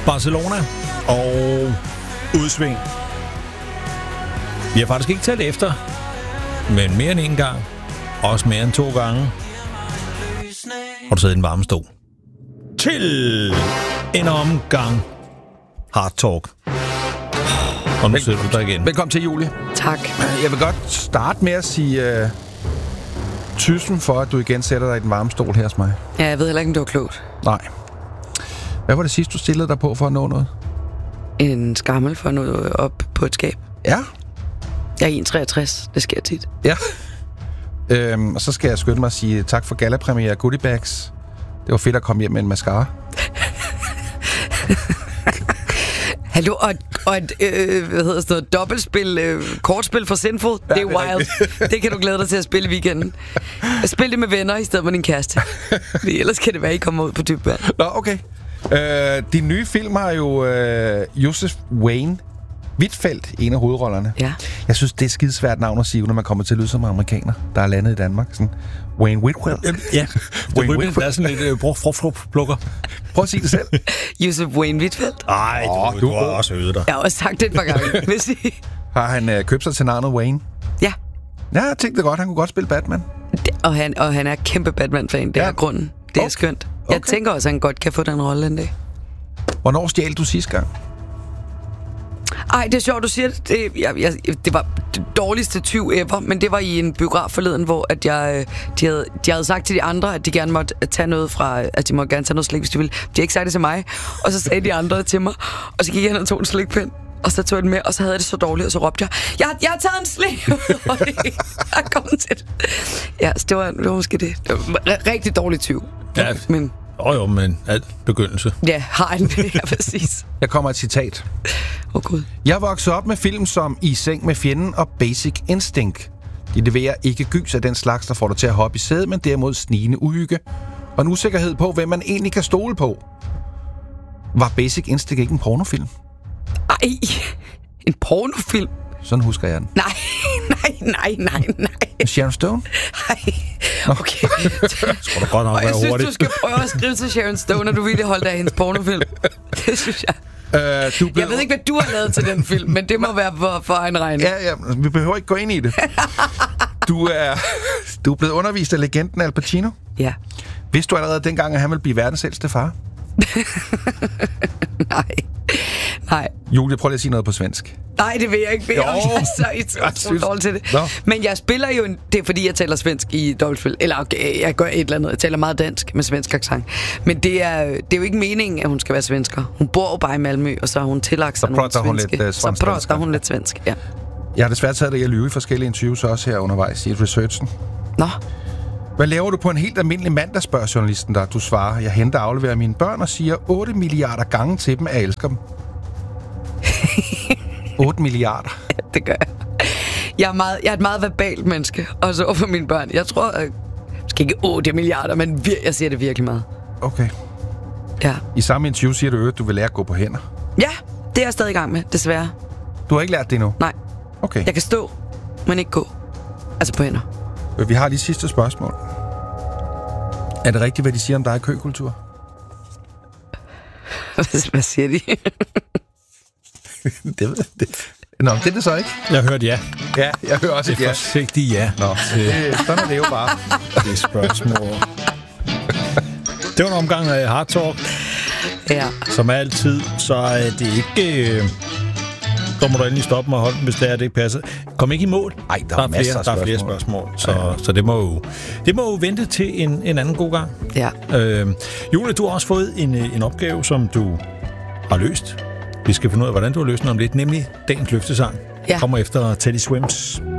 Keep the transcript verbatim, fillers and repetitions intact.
Barcelona og udsving. Vi har faktisk ikke talt efter, men mere end en gang, også mere end to gange, har du siddet i en varme stol. Til en omgang Hard Talk. Og nu sidder du der igen. Velkommen til, Julie. Tak. Jeg vil godt starte med at sige uh, tusind for, at du igen sætter dig i den varme stol her hos mig. Ja, jeg ved heller ikke, om det var klogt. Nej. Hvad var det sidste, du stillede dig på for at nå noget? En skammel for noget op på et skab. Ja. Jeg er en komma treogtres. Det sker tit. Ja. Øhm, og så skal jeg skynde mig at sige tak for gallapremiere Goodie Bags. Det var fedt at komme hjem med en mascara. Hallo, og, og et øh, hvad hedder det, dobbeltspil, øh, kortspil for Sinful. Ja, det er wild. Det kan du glæde dig til at spille i weekenden. Spil det med venner i stedet for din kæreste. Ellers kan det være, I kommer ud på dyb vand. Nå, okay. Øh, din nye film har jo øh, Joseph Wayne Whitfeldt, en af hovedrollerne. Ja. Jeg synes, det er skidesvært navn at sige, når man kommer til at lyde som amerikaner, der er landet i Danmark. Sådan, Wayne Whitfeldt. Ja, Wayne Whitfeldt er sådan lidt øh, brug-frugt-plukker. Prøv at sige det selv. Joseph Wayne Whitfeldt. Ej, oh, du, du, du har også øvet dig. Jeg har også sagt det et par gange, vil sige. Har han øh, købt sig til navnet Wayne? Ja. Ja, jeg tænkte godt, han kunne godt spille Batman. Det, og, han, og han er kæmpe Batman-fan, det ja. er grunden. Det er okay. skønt. Jeg okay. tænker også, at han godt kan få den rolle en dag. Hvornår stjal du sidste gang? Ej, det er sjovt, du siger det. Det, jeg, jeg, det var det dårligste tyv ever, men det var i en biograf forleden, hvor at jeg, de, havde, de havde sagt til de andre, at de gerne måtte tage noget fra, at de måtte gerne tage noget slik, hvis de ville. De havde ikke sagt det til mig, og så sagde de andre til mig, og så gik jeg hen og tog en slikpind, og så tog jeg den med, og så havde jeg det så dårligt, og så råbte jeg, jeg, jeg har taget en slik! Jeg kom til det. Ja, så det var, det var måske det. Det var rigtig dårligt tyv. Ja, men... Åh oh, jo, men alt begyndelse. Ja, har en det, ja, præcis. Jeg kommer et citat. Åh oh, Gud. Jeg voksede op med film som I seng med fjenden og Basic Instinct. De leverer ikke gys af den slags, der får dig til at hoppe i sædet, men derimod snigende uhygge. Og en usikkerhed på, hvem man egentlig kan stole på. Var Basic Instinct ikke en pornofilm? Ej, en pornofilm? Sådan husker jeg den. Nej, nej, nej, nej, nej. Sharon Stone? Nej, okay. Skal du godt nok være jeg synes, hurtigt. du skal prøve at skrive til Sharon Stone, at du ville holde dig af hendes pornofilm. Det synes jeg. Øh, du blev... Jeg ved ikke, hvad du har lavet til den film, men det må være for, for egen regning. Ja, ja, vi behøver ikke gå ind i det. Du er, du er blevet undervist af legenden Al Pacino. Ja. Vidste du allerede dengang, at han ville blive verdens ældste far? Nej. Nej. Julie, prøv lige at sige noget på svensk. Nej, det vil jeg ikke. Jeg er så utroligt dårlig til det. Nå. Men jeg spiller jo... En, det er fordi, jeg taler svensk i dobbeltspil. Eller okay, jeg gør et eller andet. Jeg taler meget dansk med svensk accent. Men det er, det er jo ikke meningen, at hun skal være svensker. Hun bor jo bare i Malmø, og så har hun tillagt sig nogle svenske. Lidt, uh, så prater hun lidt svensk, ja. Jeg har desværre taget dig i at lyve i forskellige interviews også her undervejs i researchen. Nå. Hvad laver du på en helt almindelig mandag, spørger journalisten der. Du svarer, jeg henter og afleverer mine børn og siger otte milliarder gange til dem, at jeg elsker dem. otte milliarder. Ja, det gør jeg. Jeg er, meget, jeg er et meget verbalt menneske, og så for mine børn. Jeg tror, jeg skal ikke otte milliarder, men vir- jeg siger det virkelig meget. Okay. Ja. I samme interview siger du, at du vil lære at gå på hænder. Ja, det er jeg stadig i gang med, desværre. Du har ikke lært det endnu? Nej. Okay. Jeg kan stå, men ikke gå. Altså på hænder. Vi har lige sidste spørgsmål. Er det rigtigt, hvad de siger om dig i køkultur? Hvad siger de? det ved det. Nå, det er det så ikke. Jeg hørte ja. Ja, jeg hører også et ja. Forsigtigt ja. Nå, det, sådan er det jo bare. Det er spørgsmål. Det var en omgang af Hard Talk. Ja. Som altid, så er det ikke... Øh, så må du endelig stoppe mig og holde, hvis det er, det ikke passer. Kom ikke i mål. Ej, der, der, er er flere, der er flere spørgsmål. Så, ja. så det, må jo, det må jo vente til en, en anden god gang. Ja. Øh, Julie, du har også fået en, en opgave, som du har løst. Vi skal finde ud af, hvordan du har løst den om lidt, nemlig dagens løftesang. Ja. Kommer efter Teddy Swims.